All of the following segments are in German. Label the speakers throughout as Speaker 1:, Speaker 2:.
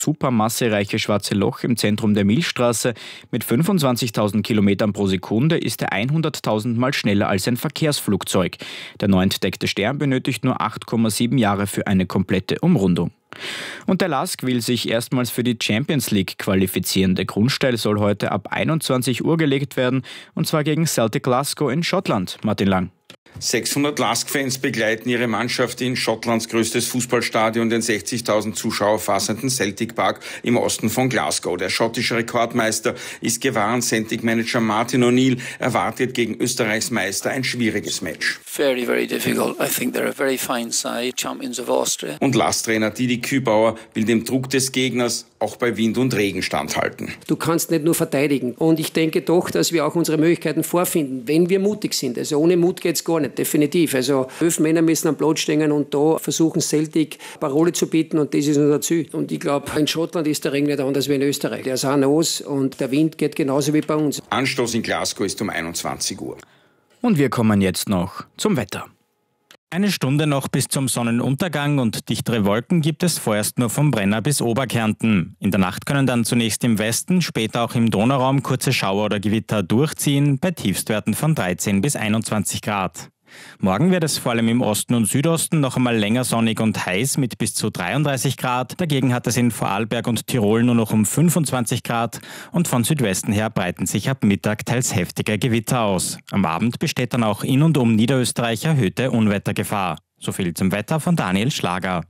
Speaker 1: supermassereiche Schwarze Loch im Zentrum der Milchstraße. Mit 25.000 Kilometern pro Sekunde ist er 100.000 Mal schneller als ein Verkehrsflugzeug. Der neu entdeckte Stern benötigt nur 8,7 Jahre für eine komplette Umrundung. Und der LASK will sich erstmals für die Champions League qualifizieren. Der Grundstein soll heute ab 21 Uhr gelegt werden, und zwar gegen Celtic Glasgow in Schottland. Martin Lang.
Speaker 2: 600 LASK-Fans begleiten ihre Mannschaft in Schottlands größtes Fußballstadion, den 60.000 Zuschauer fassenden Celtic Park im Osten von Glasgow. Der schottische Rekordmeister ist gewarnt. Celtic-Manager Martin O'Neill erwartet gegen Österreichs Meister ein schwieriges Match.
Speaker 3: Very, very difficult. I think they're a very fine side, champions of Austria.
Speaker 2: Und LASK-Trainer Didi Kübauer will dem Druck des Gegners auch bei Wind und Regen standhalten.
Speaker 4: Du kannst nicht nur verteidigen. Und ich denke doch, dass wir auch unsere Möglichkeiten vorfinden, wenn wir mutig sind. Also ohne Mut geht es gar nicht, definitiv. Also 11 Männer müssen am Platz stehen und da versuchen Celtic Parole zu bieten, und das ist unser Ziel. Und ich glaube, in Schottland ist der Regen nicht anders wie in Österreich. Der ist auch nass und der Wind geht genauso wie bei uns.
Speaker 2: Anstoß in Glasgow ist um 21 Uhr.
Speaker 1: Und wir kommen jetzt noch zum Wetter.
Speaker 5: Eine Stunde noch bis zum Sonnenuntergang und dichtere Wolken gibt es vorerst nur vom Brenner bis Oberkärnten. In der Nacht können dann zunächst im Westen, später auch im Donauraum kurze Schauer oder Gewitter durchziehen, bei Tiefstwerten von 13 bis 21 Grad. Morgen wird es vor allem im Osten und Südosten noch einmal länger sonnig und heiß mit bis zu 33 Grad. Dagegen hat es in Vorarlberg und Tirol nur noch um 25 Grad und von Südwesten her breiten sich ab Mittag teils heftige Gewitter aus. Am Abend besteht dann auch in und um Niederösterreich erhöhte Unwettergefahr. So viel zum Wetter von Daniel Schlager.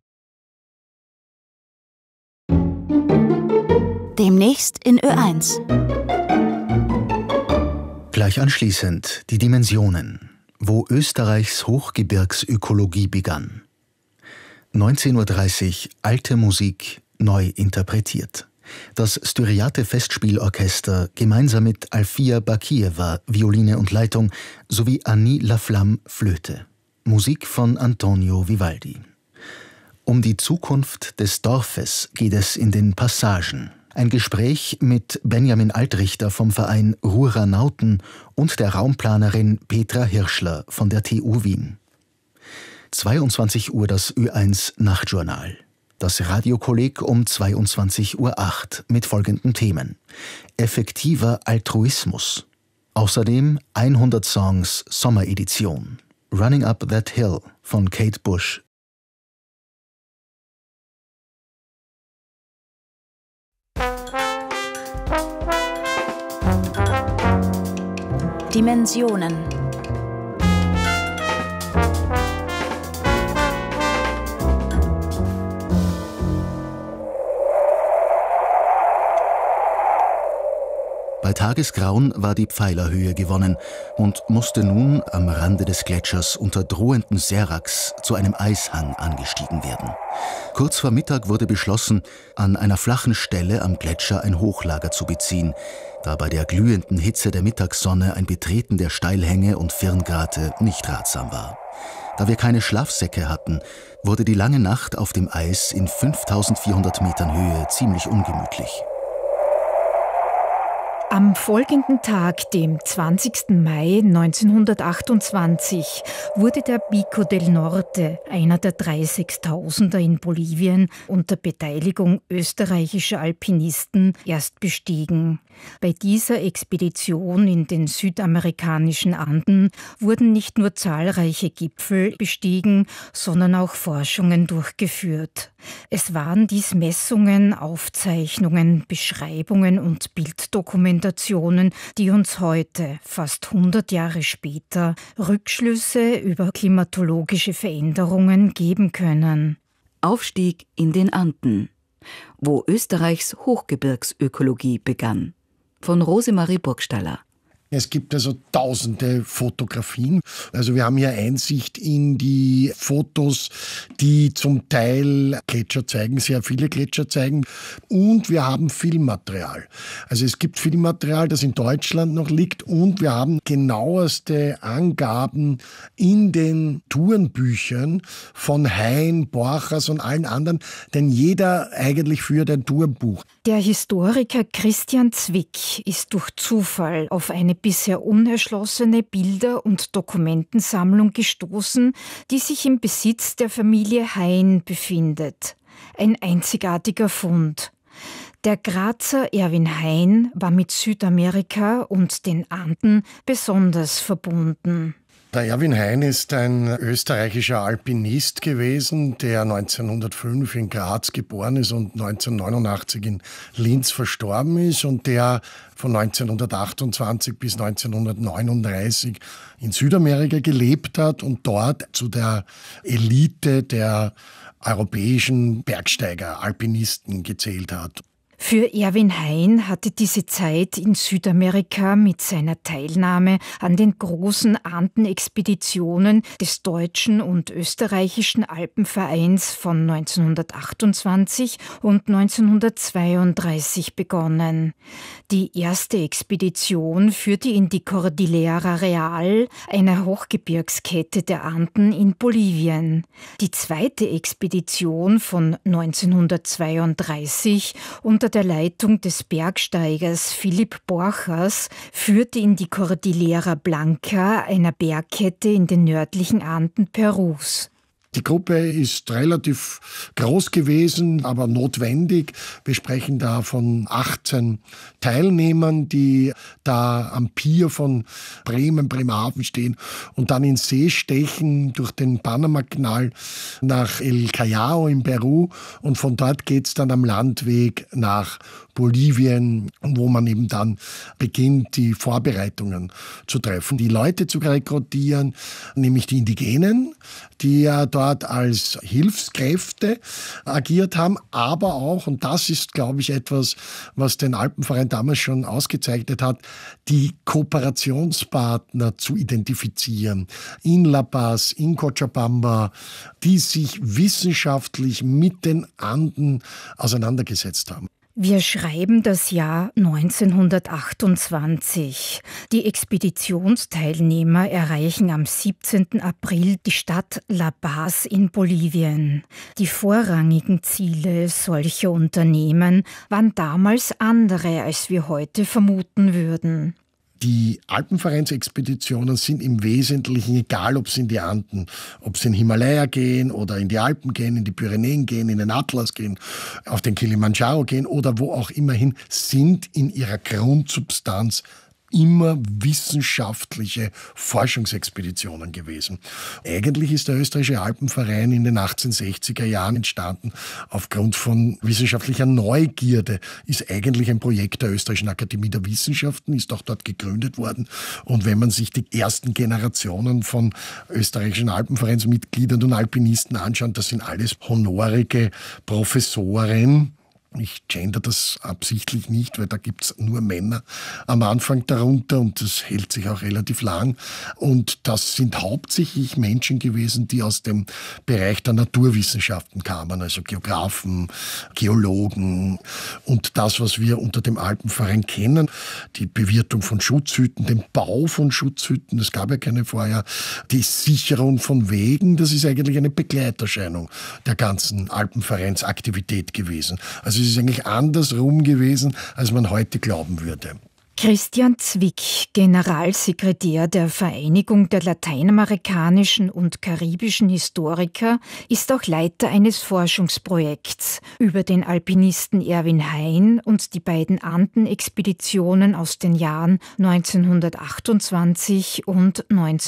Speaker 6: Demnächst in Ö1.
Speaker 7: Gleich anschließend die Dimensionen, wo Österreichs Hochgebirgsökologie begann. 19.30 Uhr alte Musik neu interpretiert. Das Styriate Festspielorchester gemeinsam mit Alfia Bakieva Violine und Leitung sowie Annie Laflamme Flöte. Musik von Antonio Vivaldi. Um die Zukunft des Dorfes geht es in den Passagen. Ein Gespräch mit Benjamin Altrichter vom Verein Ruhranauten und der Raumplanerin Petra Hirschler von der TU Wien. 22 Uhr das Ö1 Nachtjournal. Das Radiokolleg um 22.08 Uhr mit folgenden Themen: Effektiver Altruismus. Außerdem 100 Songs Sommeredition. Running Up That Hill von Kate Bush.
Speaker 6: Dimensionen.
Speaker 7: Bei Tagesgrauen war die Pfeilerhöhe gewonnen und musste nun am Rande des Gletschers unter drohendem Seracs zu einem Eishang angestiegen werden. Kurz vor Mittag wurde beschlossen, an einer flachen Stelle am Gletscher ein Hochlager zu beziehen, da bei der glühenden Hitze der Mittagssonne ein Betreten der Steilhänge und Firngrate nicht ratsam war. Da wir keine Schlafsäcke hatten, wurde die lange Nacht auf dem Eis in 5400 Metern Höhe ziemlich ungemütlich.
Speaker 8: Am folgenden Tag, dem 20. Mai 1928, wurde der Pico del Norte, einer der 3 Sechstausender in Bolivien, unter Beteiligung österreichischer Alpinisten erst bestiegen. Bei dieser Expedition in den südamerikanischen Anden wurden nicht nur zahlreiche Gipfel bestiegen, sondern auch Forschungen durchgeführt. Es waren dies Messungen, Aufzeichnungen, Beschreibungen und Bilddokumentationen, die uns heute, fast 100 Jahre später, Rückschlüsse über klimatologische Veränderungen geben können.
Speaker 6: Aufstieg in den Anden, wo Österreichs Hochgebirgsökologie begann. Von Rosemarie Burgstaller.
Speaker 9: Es gibt also tausende Fotografien. Also wir haben hier Einsicht in die Fotos, die zum Teil Gletscher zeigen, sehr viele Gletscher zeigen. Und wir haben Filmmaterial. Also es gibt Filmmaterial, das in Deutschland noch liegt. Und wir haben genaueste Angaben in den Tourenbüchern von Hein, Borchers und allen anderen. Denn jeder eigentlich führt ein Tourenbuch.
Speaker 8: Der Historiker Christian Zwick ist durch Zufall auf eine bisher unerschlossene Bilder- und Dokumentensammlung gestoßen, die sich im Besitz der Familie Hein befindet. Ein einzigartiger Fund. Der Grazer Erwin Hein war mit Südamerika und den Anden besonders verbunden.
Speaker 9: Der Erwin Hein ist ein österreichischer Alpinist gewesen, der 1905 in Graz geboren ist und 1989 in Linz verstorben ist und der von 1928 bis 1939 in Südamerika gelebt hat und dort zu der Elite der europäischen Bergsteiger, Alpinisten gezählt hat.
Speaker 8: Für Erwin Hein hatte diese Zeit in Südamerika mit seiner Teilnahme an den großen Anden-Expeditionen des deutschen und österreichischen Alpenvereins von 1928 und 1932 begonnen. Die erste Expedition führte ihn die Cordillera Real, einer Hochgebirgskette der Anden in Bolivien. Die zweite Expedition von 1932 unter der Leitung des Bergsteigers Philipp Borchers führte in die Cordillera Blanca, einer Bergkette in den nördlichen Anden Perus.
Speaker 9: Die Gruppe ist relativ groß gewesen, aber notwendig. Wir sprechen da von 18 Teilnehmern, die da am Pier von Bremerhaven stehen und dann ins See stechen durch den Panamakanal nach El Callao in Peru. Und von dort geht's dann am Landweg nach Bolivien, wo man eben dann beginnt, die Vorbereitungen zu treffen, die Leute zu rekrutieren, nämlich die Indigenen, die ja dort als Hilfskräfte agiert haben, aber auch, und das ist, glaube ich, etwas, was den Alpenverein damals schon ausgezeichnet hat, die Kooperationspartner zu identifizieren. In La Paz, in Cochabamba, die sich wissenschaftlich mit den Anden auseinandergesetzt haben.
Speaker 8: Wir schreiben das Jahr 1928. Die Expeditionsteilnehmer erreichen am 17. April die Stadt La Paz in Bolivien. Die vorrangigen Ziele solcher Unternehmen waren damals andere, als wir heute vermuten würden.
Speaker 9: Die Alpenvereinsexpeditionen sind im Wesentlichen, egal ob sie in die Anden, ob sie in Himalaya gehen oder in die Alpen gehen, in die Pyrenäen gehen, in den Atlas gehen, auf den Kilimanjaro gehen oder wo auch immer hin, sind in ihrer Grundsubstanz immer wissenschaftliche Forschungsexpeditionen gewesen. Eigentlich ist der österreichische Alpenverein in den 1860er Jahren entstanden aufgrund von wissenschaftlicher Neugierde. Ist eigentlich ein Projekt der Österreichischen Akademie der Wissenschaften, ist auch dort gegründet worden. Und wenn man sich die ersten Generationen von österreichischen Alpenvereinsmitgliedern und Alpinisten anschaut, das sind alles honorige Professoren. Ich gender das absichtlich nicht, weil da gibt's nur Männer am Anfang darunter und das hält sich auch relativ lang. Und das sind hauptsächlich Menschen gewesen, die aus dem Bereich der Naturwissenschaften kamen, also Geographen, Geologen und das, was wir unter dem Alpenverein kennen, die Bewirtung von Schutzhütten, den Bau von Schutzhütten, es gab ja keine vorher, die Sicherung von Wegen, das ist eigentlich eine Begleiterscheinung der ganzen Alpenvereinsaktivität gewesen. Also es ist eigentlich andersrum gewesen, als man heute glauben würde.
Speaker 8: Christian Zwick, Generalsekretär der Vereinigung der lateinamerikanischen und karibischen Historiker, ist auch Leiter eines Forschungsprojekts über den Alpinisten Erwin Hein und die beiden Anden-Expeditionen aus den Jahren 1928 und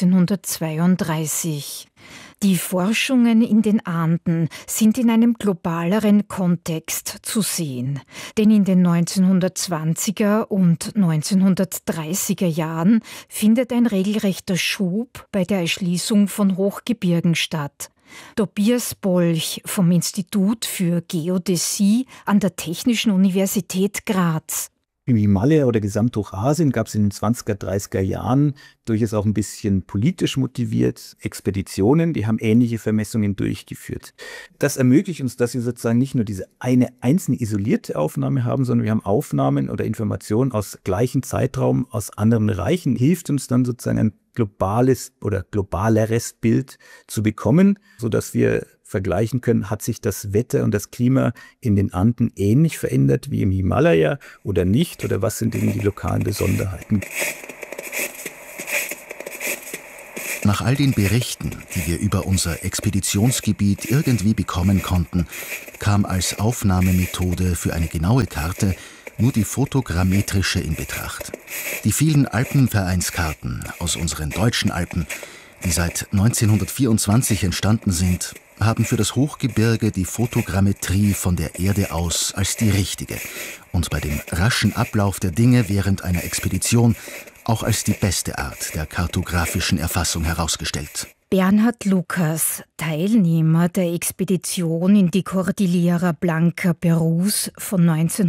Speaker 8: 1932. Die Forschungen in den Anden sind in einem globaleren Kontext zu sehen. Denn in den 1920er und 1930er Jahren findet ein regelrechter Schub bei der Erschließung von Hochgebirgen statt. Tobias Bolch vom Institut für Geodäsie an der Technischen Universität Graz.
Speaker 10: Im Himalaya oder Gesamthochrasien gab es in den 20er, 30er Jahren durchaus auch ein bisschen politisch motiviert Expeditionen, die haben ähnliche Vermessungen durchgeführt. Das ermöglicht uns, dass wir sozusagen nicht nur diese eine einzelne isolierte Aufnahme haben, sondern wir haben Aufnahmen oder Informationen aus gleichen Zeitraum, aus anderen Bereichen, hilft uns dann sozusagen ein globales oder globaleres Bild zu bekommen, sodass wir vergleichen können, hat sich das Wetter und das Klima in den Anden ähnlich verändert wie im Himalaya oder nicht, oder was sind eben die lokalen Besonderheiten.
Speaker 7: Nach all den Berichten, die wir über unser Expeditionsgebiet irgendwie bekommen konnten, kam als Aufnahmemethode für eine genaue Karte nur die fotogrammetrische in Betracht. Die vielen Alpenvereinskarten aus unseren deutschen Alpen, die seit 1924 entstanden sind, haben für das Hochgebirge die Fotogrammetrie von der Erde aus als die richtige und bei dem raschen Ablauf der Dinge während einer Expedition auch als die beste Art der kartografischen Erfassung herausgestellt.
Speaker 8: Bernhard Lucas, Teilnehmer der Expedition in die Cordillera Blanca Perus von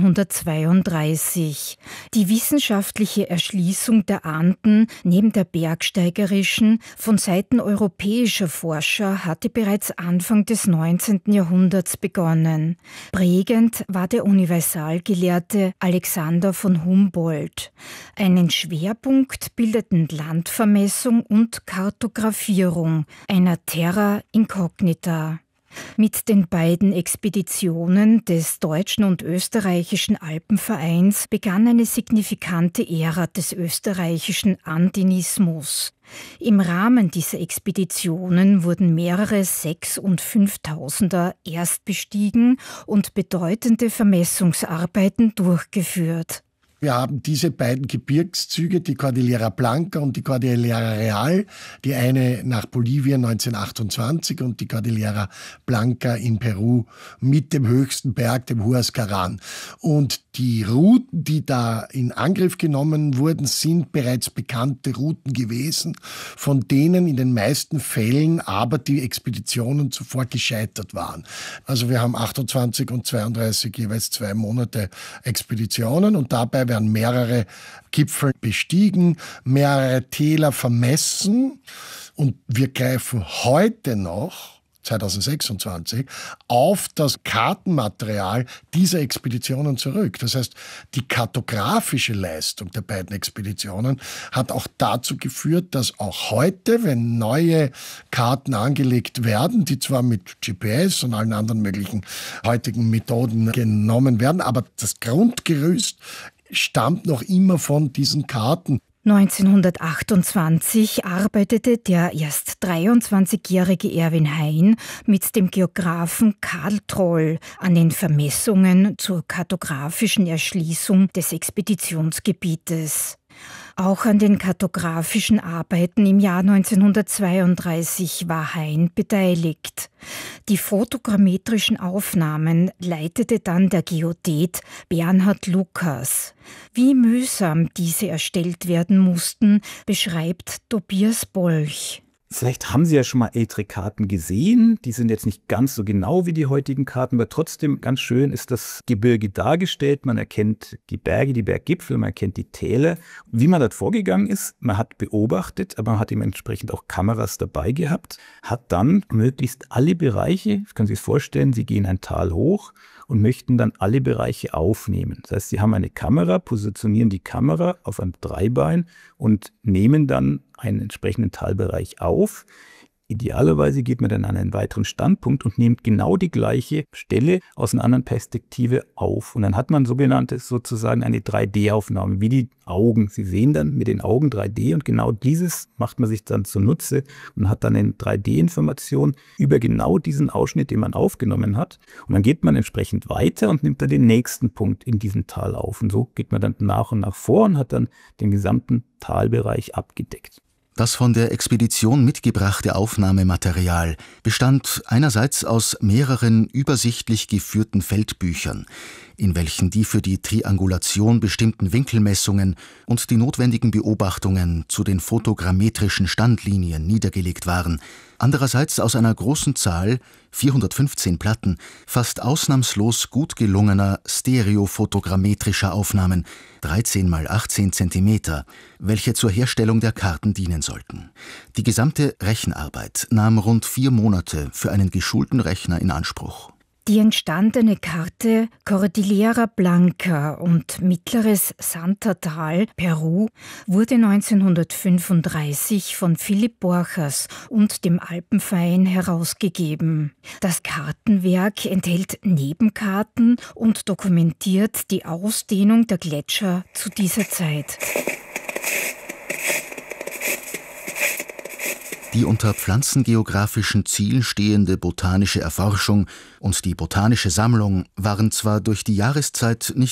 Speaker 8: 1932. Die wissenschaftliche Erschließung der Anden neben der bergsteigerischen von Seiten europäischer Forscher hatte bereits Anfang des 19. Jahrhunderts begonnen. Prägend war der Universalgelehrte Alexander von Humboldt. Einen Schwerpunkt bildeten Landvermessung und Kartografierung einer Terra Incognita. Mit den beiden Expeditionen des deutschen und österreichischen Alpenvereins begann eine signifikante Ära des österreichischen Andinismus. Im Rahmen dieser Expeditionen wurden mehrere 6.000 und 5.000er erst bestiegen und bedeutende Vermessungsarbeiten durchgeführt.
Speaker 9: Wir haben diese beiden Gebirgszüge, die Cordillera Blanca und die Cordillera Real, die eine nach Bolivien 1928 und die Cordillera Blanca in Peru mit dem höchsten Berg, dem Huascarán. Und die Routen, die da in Angriff genommen wurden, sind bereits bekannte Routen gewesen, von denen in den meisten Fällen aber die Expeditionen zuvor gescheitert waren. Also wir haben 28 und 32 jeweils 2 Monate Expeditionen und dabei werden mehrere Gipfel bestiegen, mehrere Täler vermessen und wir greifen heute noch 2026 auf das Kartenmaterial dieser Expeditionen zurück. Das heißt, die kartografische Leistung der beiden Expeditionen hat auch dazu geführt, dass auch heute, wenn neue Karten angelegt werden, die zwar mit GPS und allen anderen möglichen heutigen Methoden genommen werden, aber das Grundgerüst stammt noch immer von diesen Karten.
Speaker 8: 1928 arbeitete der erst 23-jährige Erwin Hein mit dem Geographen Karl Troll an den Vermessungen zur kartografischen Erschließung des Expeditionsgebietes. Auch an den kartografischen Arbeiten im Jahr 1932 war Hein beteiligt. Die fotogrammetrischen Aufnahmen leitete dann der Geodät Bernhard Lucas. Wie mühsam diese erstellt werden mussten, beschreibt Tobias Bolch.
Speaker 10: Vielleicht haben Sie ja schon mal ältere Karten gesehen. Die sind jetzt nicht ganz so genau wie die heutigen Karten, aber trotzdem ganz schön ist das Gebirge dargestellt. Man erkennt die Berge, die Berggipfel, man erkennt die Täler. Wie man dort vorgegangen ist, man hat beobachtet, aber man hat dementsprechend auch Kameras dabei gehabt, hat dann möglichst alle Bereiche, das können Sie sich vorstellen, Sie gehen ein Tal hoch und möchten dann alle Bereiche aufnehmen. Das heißt, Sie haben eine Kamera, positionieren die Kamera auf einem Dreibein und nehmen dann einen entsprechenden Talbereich auf. Idealerweise geht man dann an einen weiteren Standpunkt und nimmt genau die gleiche Stelle aus einer anderen Perspektive auf. Und dann hat man sozusagen eine 3D-Aufnahme, wie die Augen. Sie sehen dann mit den Augen 3D und genau dieses macht man sich dann zunutze und hat dann eine 3D-Information über genau diesen Ausschnitt, den man aufgenommen hat. Und dann geht man entsprechend weiter und nimmt dann den nächsten Punkt in diesem Tal auf. Und so geht man dann nach und nach vor und hat dann den gesamten Talbereich abgedeckt.
Speaker 7: Das von der Expedition mitgebrachte Aufnahmematerial bestand einerseits aus mehreren übersichtlich geführten Feldbüchern, in welchen die für die Triangulation bestimmten Winkelmessungen und die notwendigen Beobachtungen zu den fotogrammetrischen Standlinien niedergelegt waren, andererseits aus einer großen Zahl, 415 Platten, fast ausnahmslos gut gelungener stereofotogrammetrischer Aufnahmen, 13 x 18 Zentimeter, welche zur Herstellung der Karten dienen sollten. Die gesamte Rechenarbeit nahm rund 4 Monate für einen geschulten Rechner in Anspruch.
Speaker 8: Die entstandene Karte Cordillera Blanca und Mittleres Santatal, Peru, wurde 1935 von Philipp Borchers und dem Alpenverein herausgegeben. Das Kartenwerk enthält Nebenkarten und dokumentiert die Ausdehnung der Gletscher zu dieser Zeit.
Speaker 7: Die unter pflanzengeografischen Zielen stehende botanische Erforschung und die botanische Sammlung waren zwar durch die Jahreszeit nicht